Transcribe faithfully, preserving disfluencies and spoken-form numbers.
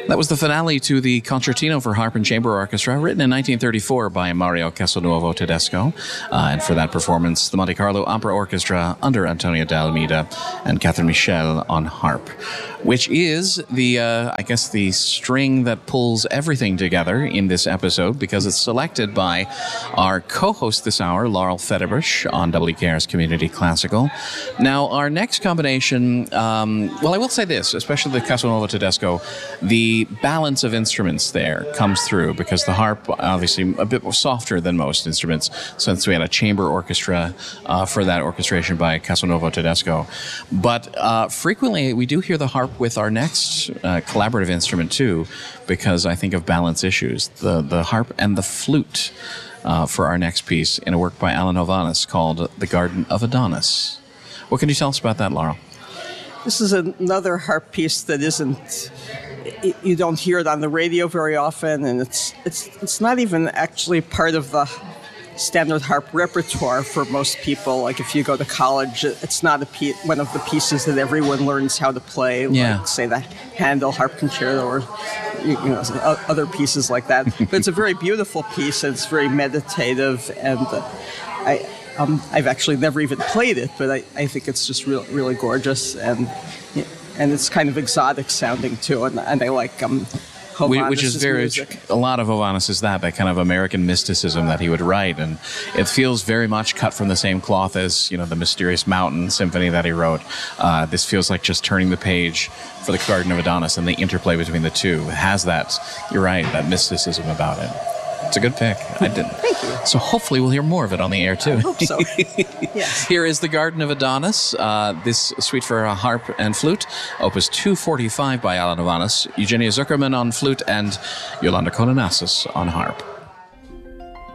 That was the finale to the Concertino for Harp and Chamber Orchestra, written in nineteen thirty-four by Mario Castelnuovo Tedesco. Uh, and for that performance, the Monte Carlo Opera Orchestra under Antonio de Almeida and Catherine Michel on harp, which is the, uh, I guess, the string that pulls everything together in this episode, because it's selected by our co-host this hour, Laurel Federbush, on W K R's Community Classical. Now, our next combination, um, well, I will say this, especially the Castelnuovo Tedesco, the balance of instruments there comes through, because the harp, obviously a bit more softer than most instruments, since we had a chamber orchestra uh, for that orchestration by Castelnuovo Tedesco. But uh, frequently we do hear the harp with our next uh, collaborative instrument too, because I think of balance issues. The, the harp and the flute uh, for our next piece in a work by Alan Hovhaness called The Garden of Adonis. What can you tell us about that, Laurel? This is another harp piece that isn't, you don't hear it on the radio very often, and it's it's it's not even actually part of the standard harp repertoire for most people. Like if you go to college, it's not a piece, one of the pieces that everyone learns how to play, yeah. like say the Handel Harp Concerto or you know other pieces like that. But it's a very beautiful piece, and it's very meditative, and uh, I. Um, I've actually never even played it, but I, I think it's just real, really gorgeous, and and it's kind of exotic sounding too, and, and I like um, Hovhaness's which is very music. A lot of Hovhaness is that that kind of American mysticism that he would write, and it feels very much cut from the same cloth as you know the Mysterious Mountain Symphony that he wrote. Uh, this feels like just turning the page for the Garden of Adonis, and the interplay between the two it has that. You're right, that mysticism about it. It's a good pick. I didn't. Thank you. So hopefully we'll hear more of it on the air too. I hope so. Yes. Here is The Garden of Adonis, uh, this suite for a harp and flute, Opus two forty-five by Alan Hovhaness, Eugenia Zuckerman on flute, and Yolanda Kononassis on harp.